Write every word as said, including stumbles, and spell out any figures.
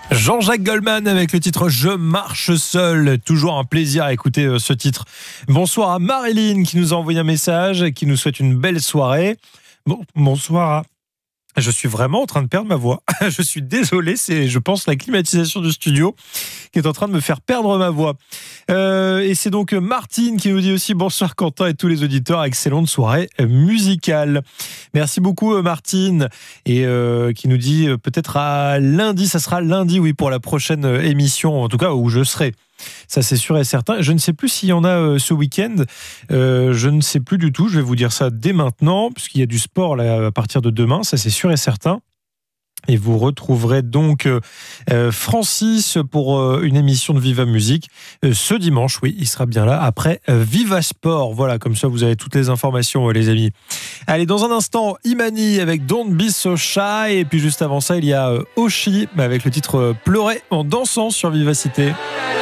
Jean-Jacques Goldman avec le titre Je marche seul. Toujours un plaisir à écouter ce titre. Bonsoir à Marilyn qui nous a envoyé un message, qui nous souhaite une belle soirée. Bon, bonsoir à... Je suis vraiment en train de perdre ma voix. Je suis désolé, c'est, je pense, la climatisation du studio qui est en train de me faire perdre ma voix. Euh, et c'est donc Martine qui nous dit aussi bonsoir Quentin et tous les auditeurs, excellente soirée musicale. Merci beaucoup Martine, et euh, qui nous dit peut-être à lundi, ça sera lundi, oui, pour la prochaine émission, en tout cas où je serai. Ça c'est sûr et certain. Je ne sais plus s'il y en a euh, ce week-end. Euh, je ne sais plus du tout. Je vais vous dire ça dès maintenant, puisqu'il y a du sport là, à partir de demain. Ça c'est sûr et certain. Et vous retrouverez donc euh, Francis pour euh, une émission de Viva Musique euh, ce dimanche. Oui, il sera bien là après euh, Viva Sport. Voilà, comme ça vous avez toutes les informations, euh, les amis. Allez, dans un instant, Imani avec Don't Be So Shy. Et puis juste avant ça, il y a euh, Oshi avec le titre euh, Pleurer en dansant sur Vivacité.